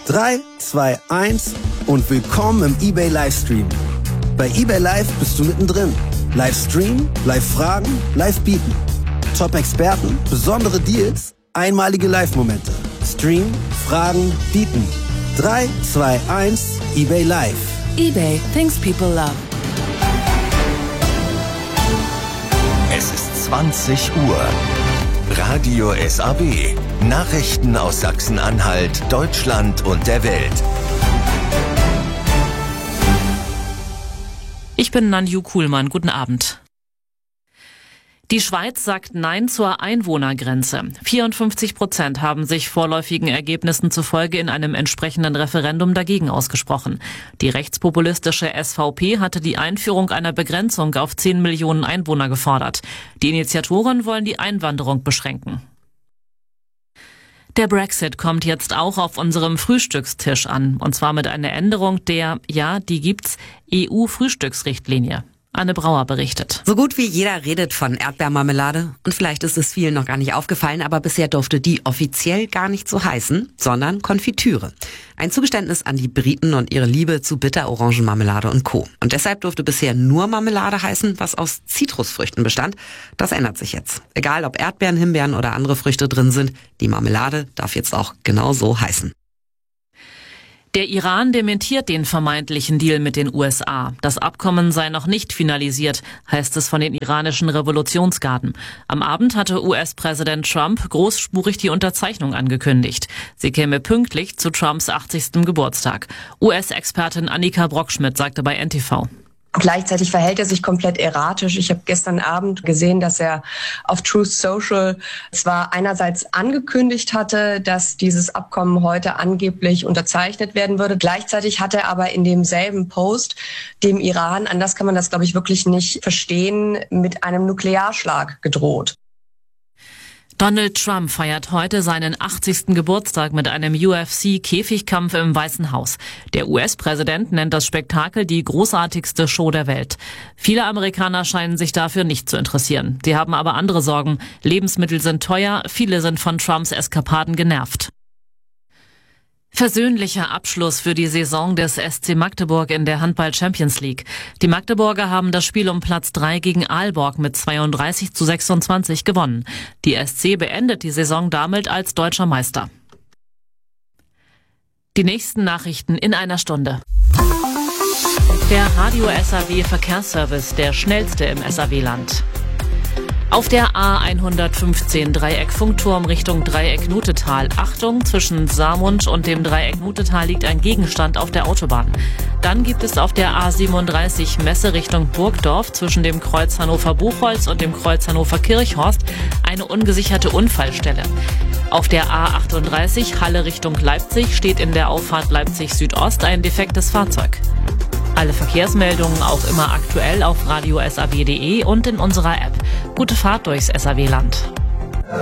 3, 2, 1 und willkommen im eBay Livestream. Bei eBay Live bist du mittendrin. Livestream, Live-Fragen, Live-Bieten. Top-Experten, besondere Deals, einmalige Live-Momente. Stream, Fragen, Bieten. 3, 2, 1, eBay Live. eBay, things people love. Es ist 20 Uhr. Radio SAB. Nachrichten aus Sachsen-Anhalt, Deutschland und der Welt. Ich bin Nanju Kuhlmann. Guten Abend. Die Schweiz sagt Nein zur Einwohnergrenze. 54% haben sich vorläufigen Ergebnissen zufolge in einem entsprechenden Referendum dagegen ausgesprochen. Die rechtspopulistische SVP hatte die Einführung einer Begrenzung auf 10 Millionen Einwohner gefordert. Die Initiatoren wollen die Einwanderung beschränken. Der Brexit kommt jetzt auch auf unserem Frühstückstisch an. Und zwar mit einer Änderung der, die gibt's, EU-Frühstücksrichtlinie. Anne Brauer berichtet. So gut wie jeder redet von Erdbeermarmelade und vielleicht ist es vielen noch gar nicht aufgefallen, aber bisher durfte die offiziell gar nicht so heißen, sondern Konfitüre. Ein Zugeständnis an die Briten und ihre Liebe zu Bitterorangenmarmelade und Co. Und deshalb durfte bisher nur Marmelade heißen, was aus Zitrusfrüchten bestand. Das ändert sich jetzt. Egal ob Erdbeeren, Himbeeren oder andere Früchte drin sind, die Marmelade darf jetzt auch genau so heißen. Der Iran dementiert den vermeintlichen Deal mit den USA. Das Abkommen sei noch nicht finalisiert, heißt es von den iranischen Revolutionsgarden. Am Abend hatte US-Präsident Trump großspurig die Unterzeichnung angekündigt. Sie käme pünktlich zu Trumps 80. Geburtstag. US-Expertin Annika Brockschmidt sagte bei NTV. Gleichzeitig verhält er sich komplett erratisch. Ich habe gestern Abend gesehen, dass er auf Truth Social zwar einerseits angekündigt hatte, dass dieses Abkommen heute angeblich unterzeichnet werden würde. Gleichzeitig hat er aber in demselben Post dem Iran, anders kann man das, glaube ich, wirklich nicht verstehen, mit einem Nuklearschlag gedroht. Donald Trump feiert heute seinen 80. Geburtstag mit einem UFC-Käfigkampf im Weißen Haus. Der US-Präsident nennt das Spektakel die großartigste Show der Welt. Viele Amerikaner scheinen sich dafür nicht zu interessieren. Sie haben aber andere Sorgen. Lebensmittel sind teuer, viele sind von Trumps Eskapaden genervt. Versöhnlicher Abschluss für die Saison des SC Magdeburg in der Handball-Champions League. Die Magdeburger haben das Spiel um Platz 3 gegen Aalborg mit 32:26 gewonnen. Die SC beendet die Saison damit als deutscher Meister. Die nächsten Nachrichten in einer Stunde. Der Radio SAW Verkehrsservice, der schnellste im SAW-Land. Auf der A115 Dreieck Funkturm Richtung Dreieck Nutetal. Achtung, zwischen Saarmund und dem Dreieck Nutetal liegt ein Gegenstand auf der Autobahn. Dann gibt es auf der A37 Messe Richtung Burgdorf zwischen dem Kreuz Hannover-Buchholz und dem Kreuz Hannover-Kirchhorst eine ungesicherte Unfallstelle. Auf der A38 Halle Richtung Leipzig steht in der Auffahrt Leipzig Südost ein defektes Fahrzeug. Alle Verkehrsmeldungen auch immer aktuell auf radio-saw.de und in unserer App. Gute Fahrt durchs SAW-Land.